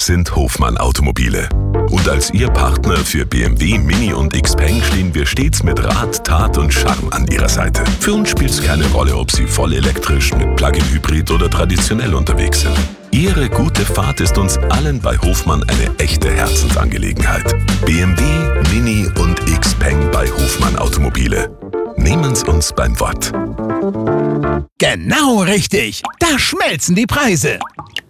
sind Hofmann Automobile. Und als Ihr Partner für BMW, Mini und Xpeng stehen wir stets mit Rat, Tat und Charme an Ihrer Seite. Für uns spielt es keine Rolle, ob Sie voll elektrisch, mit Plug-in-Hybrid oder traditionell unterwegs sind. Ihre gute Fahrt ist uns allen bei Hofmann eine echte Herzensangelegenheit. BMW, Mini und Xpeng bei Hofmann Automobile. Nehmen's uns beim Wort. Genau richtig. Da schmelzen die Preise.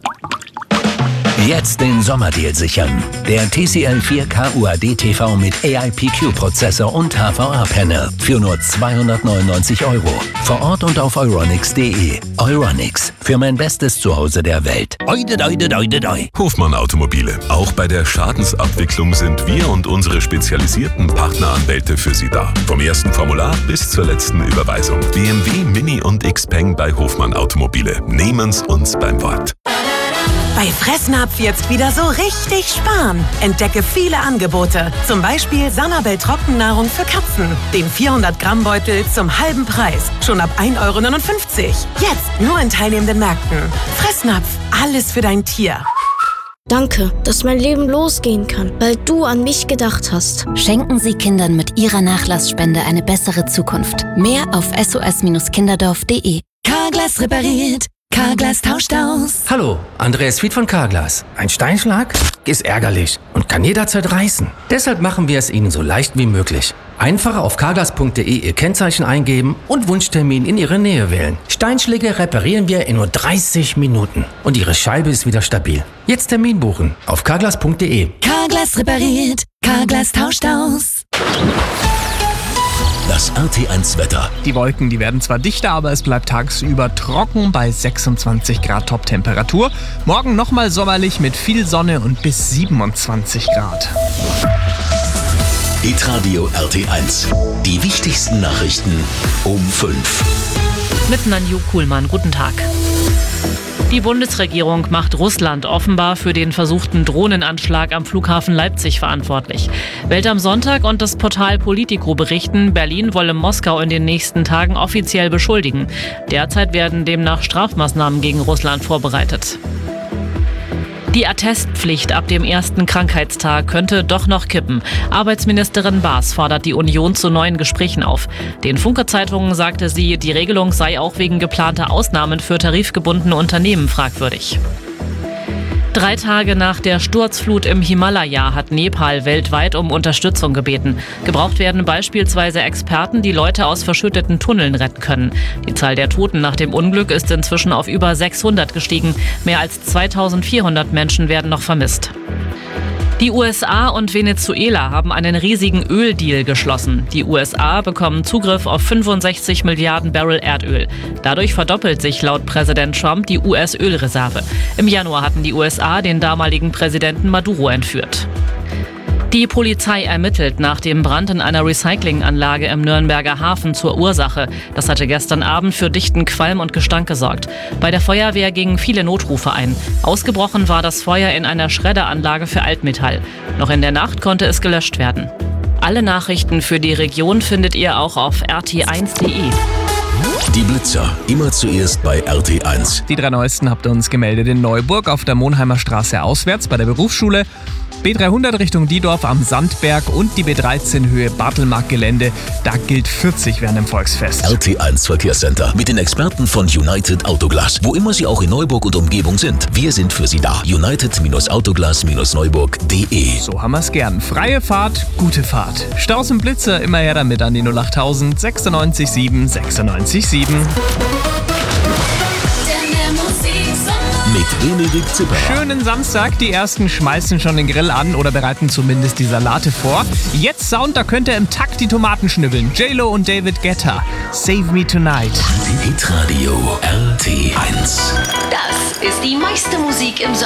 Jetzt den Sommerdeal sichern. Der TCL 4K UHD TV mit AIPQ-Prozessor und HVA-Panel für nur 299 €. Vor Ort und auf euronics.de. Euronics, für mein bestes Zuhause der Welt. Hofmann Automobile. Auch bei der Schadensabwicklung sind wir und unsere spezialisierten Partneranwälte für Sie da. Vom ersten Formular bis zur letzten Überweisung. BMW, Mini und Xpeng bei Hofmann Automobile. Nehmen's uns beim Wort. Bei Fressnapf jetzt wieder so richtig sparen. Entdecke viele Angebote. Zum Beispiel Sanabel Trockennahrung für Katzen. Den 400-Gramm-Beutel zum halben Preis. Schon ab 1,59 €. Jetzt nur in teilnehmenden Märkten. Fressnapf, alles für dein Tier. Danke, dass mein Leben losgehen kann, weil du an mich gedacht hast. Schenken Sie Kindern mit Ihrer Nachlassspende eine bessere Zukunft. Mehr auf sos-kinderdorf.de. Carglass repariert. Carglass tauscht aus. Hallo, Andreas Fied von Carglass. Ein Steinschlag ist ärgerlich und kann jederzeit reißen. Deshalb machen wir es Ihnen so leicht wie möglich. Einfach auf carglass.de Ihr Kennzeichen eingeben und Wunschtermin in Ihre Nähe wählen. Steinschläge reparieren wir in nur 30 Minuten und Ihre Scheibe ist wieder stabil. Jetzt Termin buchen auf carglass.de. Carglass repariert. Carglass tauscht aus. Das RT1-Wetter. Die Wolken, die werden zwar dichter, aber es bleibt tagsüber trocken bei 26 Grad Top-Temperatur. Morgen nochmal sommerlich mit viel Sonne und bis 27 Grad. Hitradio RT1. Die wichtigsten Nachrichten um 5. Mit Nanju Kuhlmann. Guten Tag. Die Bundesregierung macht Russland offenbar für den versuchten Drohnenanschlag am Flughafen Leipzig verantwortlich. Welt am Sonntag und das Portal Politico berichten, Berlin wolle Moskau in den nächsten Tagen offiziell beschuldigen. Derzeit werden demnach Strafmaßnahmen gegen Russland vorbereitet. Die Attestpflicht ab dem ersten Krankheitstag könnte doch noch kippen. Arbeitsministerin Baas fordert die Union zu neuen Gesprächen auf. Den Funke-Zeitungen sagte sie, die Regelung sei auch wegen geplanter Ausnahmen für tarifgebundene Unternehmen fragwürdig. 3 Tage nach der Sturzflut im Himalaya hat Nepal weltweit um Unterstützung gebeten. Gebraucht werden beispielsweise Experten, die Leute aus verschütteten Tunneln retten können. Die Zahl der Toten nach dem Unglück ist inzwischen auf über 600 gestiegen. Mehr als 2400 Menschen werden noch vermisst. Die USA und Venezuela haben einen riesigen Öldeal geschlossen. Die USA bekommen Zugriff auf 65 Milliarden Barrel Erdöl. Dadurch verdoppelt sich laut Präsident Trump die US-Ölreserve. Im Januar hatten die USA den damaligen Präsidenten Maduro entführt. Die Polizei ermittelt nach dem Brand in einer Recyclinganlage im Nürnberger Hafen zur Ursache. Das hatte gestern Abend für dichten Qualm und Gestank gesorgt. Bei der Feuerwehr gingen viele Notrufe ein. Ausgebrochen war das Feuer in einer Schredderanlage für Altmetall. Noch in der Nacht konnte es gelöscht werden. Alle Nachrichten für die Region findet ihr auch auf rt1.de. Die Blitzer, immer zuerst bei RT1. Die 3 neuesten habt ihr uns gemeldet in Neuburg auf der Monheimer Straße auswärts bei der Berufsschule. B300 Richtung Diedorf am Sandberg und die B13 Höhe Bartelmarkt-Gelände. Da gilt 40 während dem Volksfest. RT1 Verkehrscenter mit den Experten von United Autoglas. Wo immer Sie auch in Neuburg und Umgebung sind, wir sind für Sie da. United-Autoglas-Neuburg.de. So haben wir's gern. Freie Fahrt, gute Fahrt. Staus und Blitzer immer her damit an die 08000 96 7 96 7. Mit Benedikt Zipperer. Schönen Samstag. Die ersten schmeißen schon den Grill an oder bereiten zumindest die Salate vor. Jetzt Sound, da könnt ihr im Takt die Tomaten schnibbeln. J-Lo und David Guetta. Save Me Tonight. Hitradio RT1. Das ist die meiste Musik im Sommer.